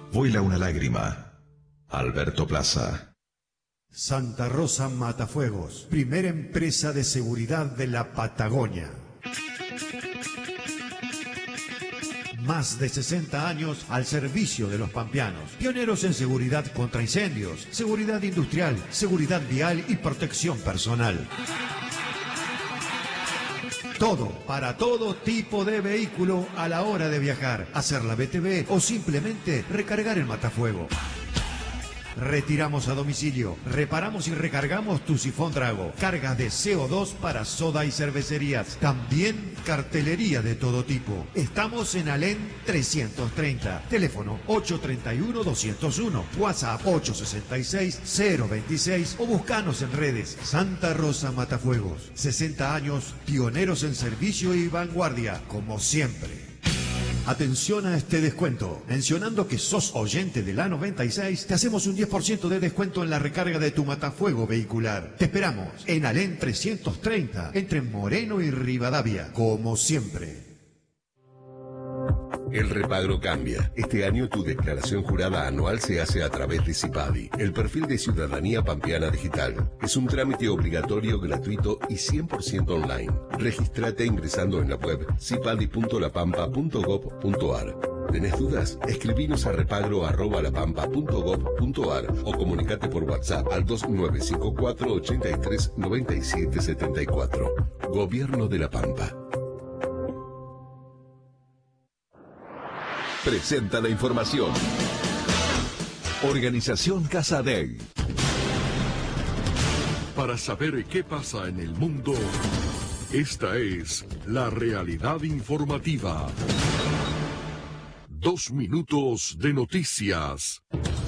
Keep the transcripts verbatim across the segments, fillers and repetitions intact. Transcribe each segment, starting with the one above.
Vuela una lágrima. Alberto Plaza. Santa Rosa Matafuegos, primera empresa de seguridad de la Patagonia. Más de sesenta años al servicio de los pampeanos. Pioneros en seguridad contra incendios, seguridad industrial, seguridad vial y protección personal. Todo, para todo tipo de vehículo a la hora de viajar, hacer la B T V o simplemente recargar el matafuego. Retiramos a domicilio, reparamos y recargamos tu sifón Drago, carga de C O dos para soda y cervecerías, también cartelería de todo tipo. Estamos en Alén trescientos treinta, teléfono ocho tres uno, dos cero uno, WhatsApp ocho seis seis, cero veintiséis o buscanos en redes. Santa Rosa Matafuegos, sesenta años, pioneros en servicio y vanguardia, como siempre. Atención a este descuento. Mencionando que sos oyente de la noventa y seis, te hacemos un diez por ciento de descuento en la recarga de tu matafuego vehicular. Te esperamos en Alén trescientos treinta, entre Moreno y Rivadavia, como siempre. El repagro cambia. Este año tu declaración jurada anual se hace a través de CIPADI, el perfil de ciudadanía pampeana digital. Es un trámite obligatorio, gratuito y cien por ciento online. Regístrate ingresando en la web cipadi punto lapampa punto gob punto ar. ¿Tenés dudas? Escribinos a repagro arroba lapampa punto gob punto ar o comunicate por WhatsApp al dos nueve cinco cuatro, ocho tres, nueve siete siete cuatro. Gobierno de La Pampa. Presenta la información. Organización Casa Dei. Para saber qué pasa en el mundo, esta es la realidad informativa. Dos minutos de noticias.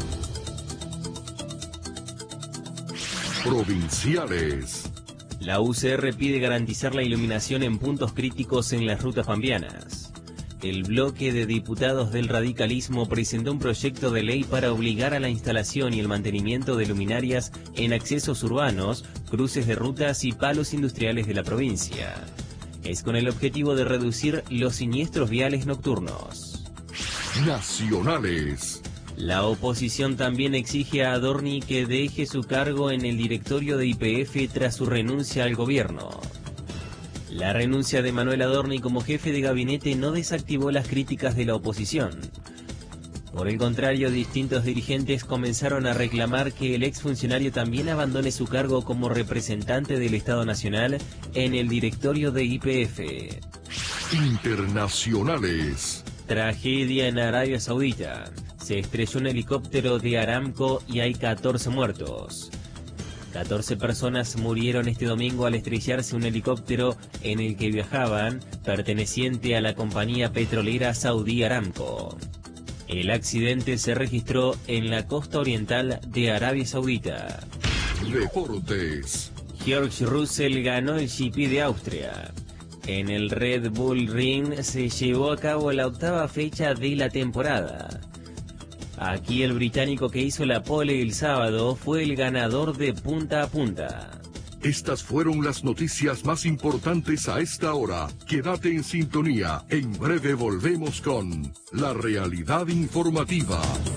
Provinciales. La U C R pide garantizar la iluminación en puntos críticos en las rutas pampeanas. El bloque de diputados del radicalismo presentó un proyecto de ley para obligar a la instalación y el mantenimiento de luminarias en accesos urbanos, cruces de rutas y palos industriales de la provincia. Es con el objetivo de reducir los siniestros viales nocturnos. Nacionales. La oposición también exige a Adorni que deje su cargo en el directorio de Y P F tras su renuncia al gobierno. La renuncia de Manuel Adorni como jefe de gabinete no desactivó las críticas de la oposición. Por el contrario, distintos dirigentes comenzaron a reclamar que el exfuncionario también abandone su cargo como representante del Estado Nacional en el directorio de Y P F. Internacionales. Tragedia en Arabia Saudita. Se estrelló un helicóptero de Aramco y hay catorce muertos. catorce personas murieron este domingo al estrellarse un helicóptero en el que viajaban, perteneciente a la compañía petrolera Saudí Aramco. El accidente se registró en la costa oriental de Arabia Saudita. Deportes. George Russell ganó el G P de Austria. En el Red Bull Ring se llevó a cabo la octava fecha de la temporada. Aquí el británico que hizo la pole el sábado fue el ganador de punta a punta. Estas fueron las noticias más importantes a esta hora. Quédate en sintonía. En breve volvemos con la realidad informativa.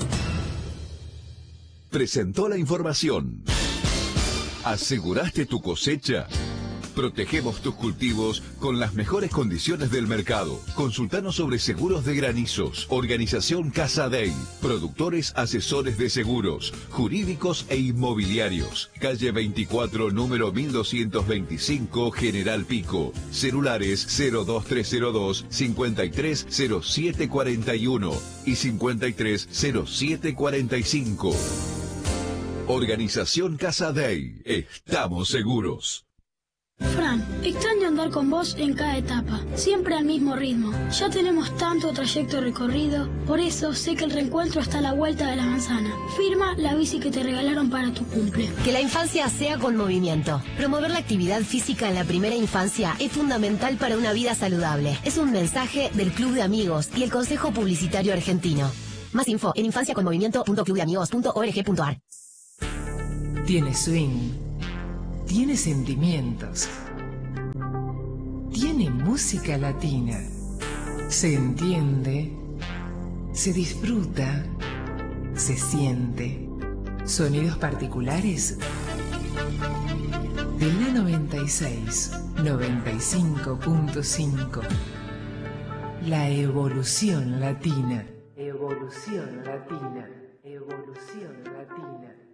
Presentó la información. ¿Aseguraste tu cosecha? Protegemos tus cultivos con las mejores condiciones del mercado. Consultanos sobre seguros de granizos. Organización Casa Dei. Productores asesores de seguros, jurídicos e inmobiliarios. Calle veinticuatro, número mil doscientos veinticinco, General Pico. Celulares cero dos tres cero dos, cincuenta y tres cero siete cuarenta y uno y cincuenta y tres cero siete cuarenta y cinco. Organización Casa Dei. Estamos seguros. Fran, extraño andar con vos en cada etapa, siempre al mismo ritmo. Ya tenemos tanto trayecto recorrido, por eso sé que el reencuentro está a la vuelta de la manzana. Firma la bici que te regalaron para tu cumple. Que la infancia sea con movimiento. Promover la actividad física en la primera infancia es fundamental para una vida saludable. Es un mensaje del Club de Amigos y el Consejo Publicitario Argentino. Más info en infancia con movimiento punto club de amigos punto org punto ar. Tiene swing. Tiene sentimientos. Tiene música latina. Se entiende, se disfruta se siente. Sonidos particulares de la noventa y seis, noventa y cinco punto cinco. La evolución latina. Evolución latina. Evolución latina.